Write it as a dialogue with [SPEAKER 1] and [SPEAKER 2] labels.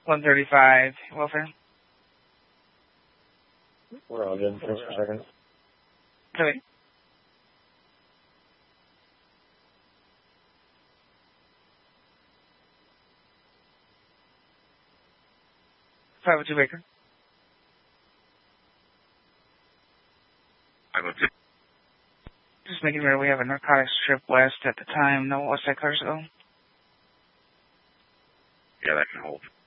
[SPEAKER 1] 135, welfare.
[SPEAKER 2] We're all good for a second.
[SPEAKER 1] Okay. Five two Baker.
[SPEAKER 3] 502.
[SPEAKER 1] Just making sure we have a narcotics strip west at the time. No West Side Cars go.
[SPEAKER 3] Yeah, that can hold.